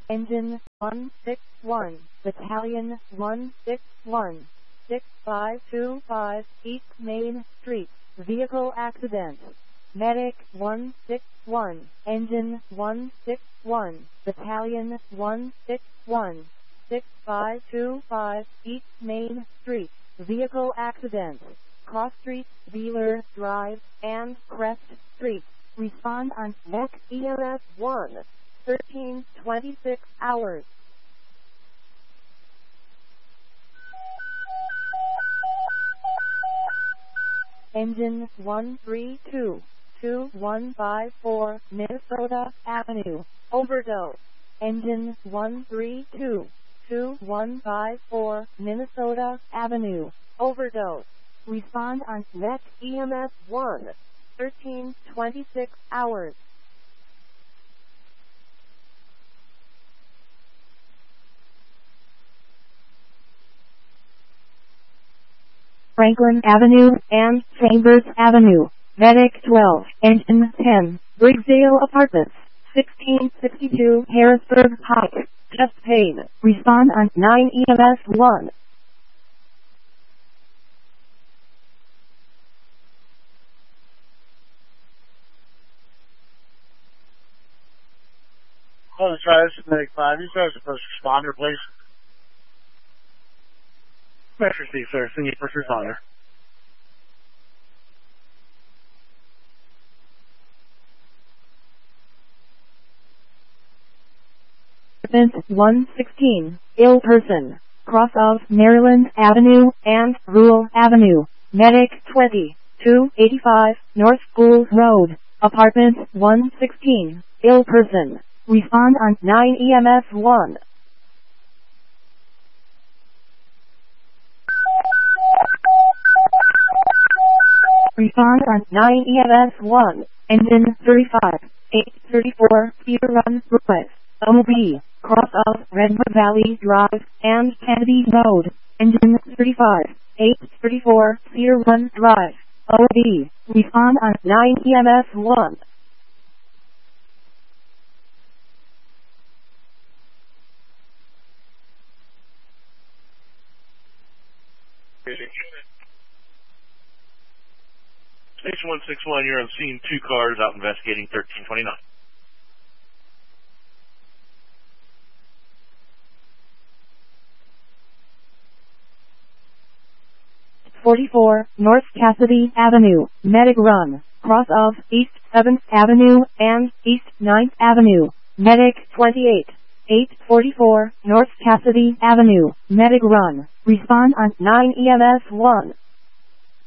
Engine 161, Battalion 161, 6525 East Main Street, vehicle accident. Medic 161, Engine 161, Battalion 161, 6525 East Main Street, vehicle accident. Cross Street, Wheeler Drive, and Crest Street. Respond on NEC EMS 1, 1326 hours. Engine 132, 2154 Minnesota Avenue, overdose. Engine 132, 2154 Minnesota Avenue, overdose. Respond on NEC EMS 1, 1326 hours. Franklin Avenue and Chambers Avenue, Medic 12, Engine 10, Briggsdale Apartments, 1662 Harrisburg Pike, chest pain. Respond on 9 EMS 1. Oh, try this is Medic 5. You guys are first responder, please. Metro C, sir. Send you first responder. Fence 116, ill person, cross of Maryland Avenue and Rural Avenue, Medic 20, 285 North School Road, Apartment 116, ill person. Respond on 9 EMS 1. Respond on 9 EMS 1. Engine 35, 834 Cedar Run, Brookwest, OB, cross of Redwood Valley Drive and Kennedy Road. Engine 35, 834 Cedar Run Drive, OB. Respond on 9 EMS 1. Station 161, you're on scene. 2 cars out investigating 1329. 44 North Cassidy Avenue, Medic Run, cross of East 7th Avenue and East 9th Avenue, Medic 28, 844 North Cassidy Avenue, Medic Run. Respond on 9 EMS 1.